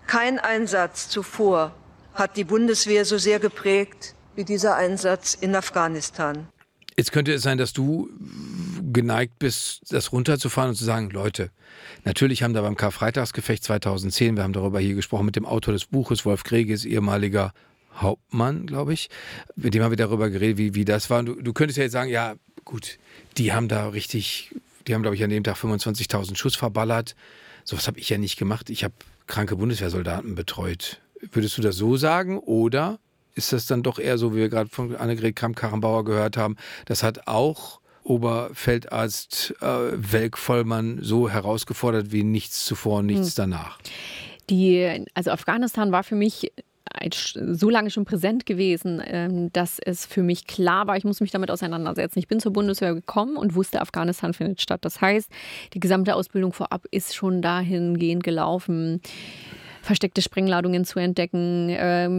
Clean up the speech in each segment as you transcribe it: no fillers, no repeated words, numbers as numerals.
Kein Einsatz zuvor hat die Bundeswehr so sehr geprägt wie dieser Einsatz in Afghanistan. Jetzt könnte es sein, dass du geneigt bist, das runterzufahren und zu sagen, Leute, natürlich haben da beim Karfreitagsgefecht 2010, wir haben darüber hier gesprochen mit dem Autor des Buches, Wolf Greges, ehemaliger Hauptmann, glaube ich, mit dem haben wir darüber geredet, wie das war. Du könntest ja jetzt sagen, ja gut, die haben, glaube ich, an dem Tag 25.000 Schuss verballert. Sowas habe ich ja nicht gemacht. Ich habe kranke Bundeswehrsoldaten betreut. Würdest du das so sagen oder ist das dann doch eher so, wie wir gerade von Annegret Kramp-Karrenbauer gehört haben, das hat auch Oberfeldarzt Welk-Vollmann so herausgefordert wie nichts zuvor und nichts danach? Also Afghanistan war für mich so lange schon präsent gewesen, dass es für mich klar war, ich muss mich damit auseinandersetzen. Ich bin zur Bundeswehr gekommen und wusste, Afghanistan findet statt. Das heißt, die gesamte Ausbildung vorab ist schon dahingehend gelaufen, versteckte Sprengladungen zu entdecken,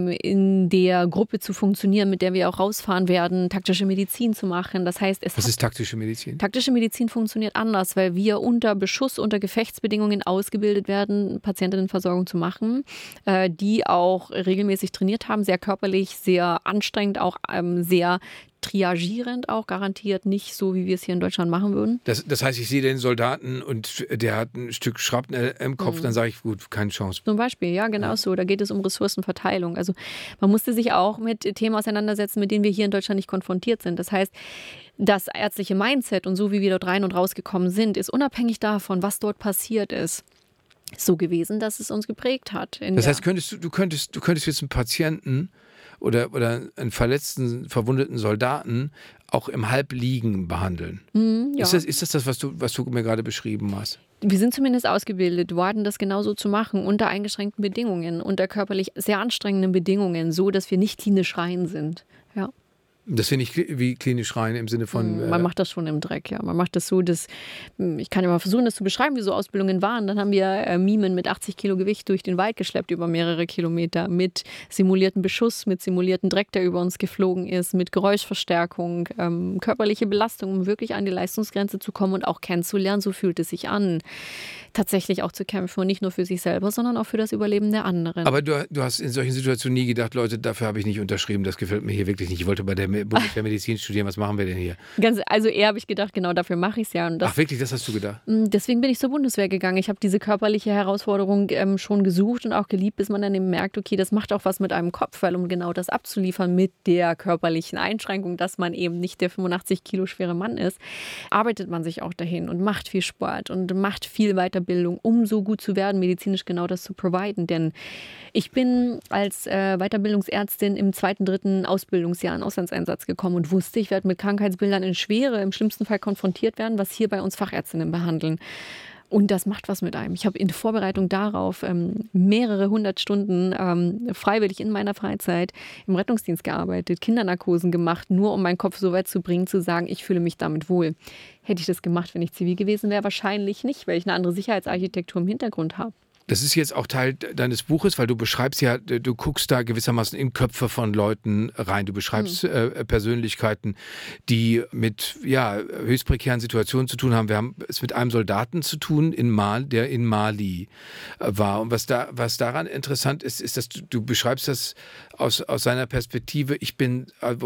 in der Gruppe zu funktionieren, mit der wir auch rausfahren werden, taktische Medizin zu machen. Das heißt, Was ist taktische Medizin? Taktische Medizin funktioniert anders, weil wir unter Beschuss, unter Gefechtsbedingungen ausgebildet werden, Patientinnenversorgung zu machen, die auch regelmäßig trainiert haben, sehr körperlich, sehr anstrengend, auch sehr triagierend auch, garantiert nicht so, wie wir es hier in Deutschland machen würden. Das heißt, ich sehe den Soldaten und der hat ein Stück Schrapnell im Kopf, dann sage ich, gut, keine Chance. Zum Beispiel, ja, genau so. Da geht es um Ressourcenverteilung. Also man musste sich auch mit Themen auseinandersetzen, mit denen wir hier in Deutschland nicht konfrontiert sind. Das heißt, das ärztliche Mindset und so, wie wir dort rein und rausgekommen sind, ist unabhängig davon, was dort passiert ist, so gewesen, dass es uns geprägt hat. Das heißt, du könntest jetzt einen Patienten oder einen verletzten, verwundeten Soldaten auch im Halbliegen behandeln. Ja. Ist das, was du mir gerade beschrieben hast? Wir sind zumindest ausgebildet worden, das genauso zu machen, unter eingeschränkten Bedingungen, unter körperlich sehr anstrengenden Bedingungen, so dass wir nicht klinisch rein sind. Ja. Dass wir nicht wie klinisch rein im Sinne von... Man macht das schon im Dreck, ja. Man macht das so, dass ich kann ja mal versuchen, das zu beschreiben, wie so Ausbildungen waren. Dann haben wir Mimen mit 80 Kilo Gewicht durch den Wald geschleppt über mehrere Kilometer, mit simulierten Beschuss, mit simulierten Dreck, der über uns geflogen ist, mit Geräuschverstärkung, körperliche Belastung, um wirklich an die Leistungsgrenze zu kommen und auch kennenzulernen, so fühlt es sich an, tatsächlich auch zu kämpfen und nicht nur für sich selber, sondern auch für das Überleben der anderen. Aber du hast in solchen Situationen nie gedacht, Leute, dafür habe ich nicht unterschrieben, das gefällt mir hier wirklich nicht. Ich wollte bei der Bundeswehrmedizin studieren, was machen wir denn hier? Also eher habe ich gedacht, genau dafür mache ich es ja. Und Ach wirklich, das hast du gedacht? Deswegen bin ich zur Bundeswehr gegangen. Ich habe diese körperliche Herausforderung schon gesucht und auch geliebt, bis man dann eben merkt, okay, das macht auch was mit einem Kopf, weil um genau das abzuliefern mit der körperlichen Einschränkung, dass man eben nicht der 85 Kilo schwere Mann ist, arbeitet man sich auch dahin und macht viel Sport und macht viel Weiterbildung, um so gut zu werden, medizinisch genau das zu providen. Denn ich bin als Weiterbildungsärztin im 2., 3. Ausbildungsjahr in Auslandseinsatz gekommen und wusste, ich werde mit Krankheitsbildern in Schwere im schlimmsten Fall konfrontiert werden, was hier bei uns Fachärztinnen behandeln. Und das macht was mit einem. Ich habe in Vorbereitung darauf mehrere 100 Stunden freiwillig in meiner Freizeit im Rettungsdienst gearbeitet, Kindernarkosen gemacht, nur um meinen Kopf so weit zu bringen, zu sagen, ich fühle mich damit wohl. Hätte ich das gemacht, wenn ich zivil gewesen wäre? Wahrscheinlich nicht, weil ich eine andere Sicherheitsarchitektur im Hintergrund habe. Das ist jetzt auch Teil deines Buches, weil du beschreibst ja, du guckst da gewissermaßen in Köpfe von Leuten rein. Du beschreibst Persönlichkeiten, die mit höchst prekären Situationen zu tun haben. Wir haben es mit einem Soldaten zu tun, der in Mali war. Und was daran interessant ist, ist, dass du beschreibst das aus seiner Perspektive, ich bin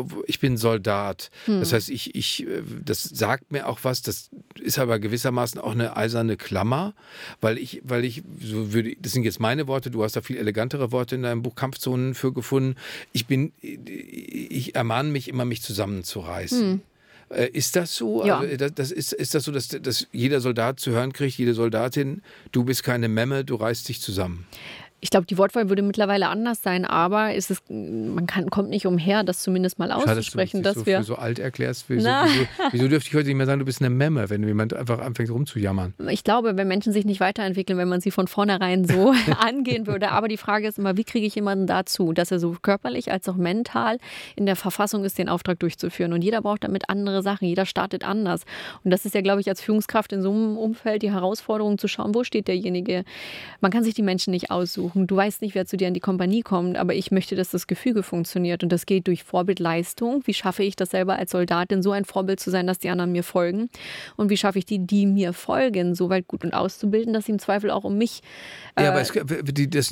Soldat. Das heißt, das sagt mir auch was, das ist aber gewissermaßen auch eine eiserne Klammer, weil ich das sind jetzt meine Worte, du hast da viel elegantere Worte in deinem Buch Kampfzonen für gefunden. Ich ermahne mich immer, mich zusammenzureißen. Ist das so? Ja. Also, ist das so, dass jeder Soldat zu hören kriegt, jede Soldatin, du bist keine Memme, du reißt dich zusammen? Ich glaube, die Wortwahl würde mittlerweile anders sein, aber kommt nicht umher, das zumindest mal auszusprechen, dass du dich so alt erklärst. Wieso dürfte ich heute nicht mehr sagen, du bist eine Memme, wenn jemand einfach anfängt rumzujammern? Ich glaube, wenn Menschen sich nicht weiterentwickeln, wenn man sie von vornherein so angehen würde. Aber die Frage ist immer, wie kriege ich jemanden dazu, dass er so körperlich als auch mental in der Verfassung ist, den Auftrag durchzuführen. Und jeder braucht damit andere Sachen, jeder startet anders. Und das ist ja, glaube ich, als Führungskraft in so einem Umfeld die Herausforderung zu schauen, wo steht derjenige. Man kann sich die Menschen nicht aussuchen. Du weißt nicht, wer zu dir in die Kompanie kommt, aber ich möchte, dass das Gefüge funktioniert. Und das geht durch Vorbildleistung. Wie schaffe ich das selber als Soldatin, so ein Vorbild zu sein, dass die anderen mir folgen? Und wie schaffe ich die mir folgen, so weit gut und auszubilden, dass sie im Zweifel auch um mich... Ja, aber das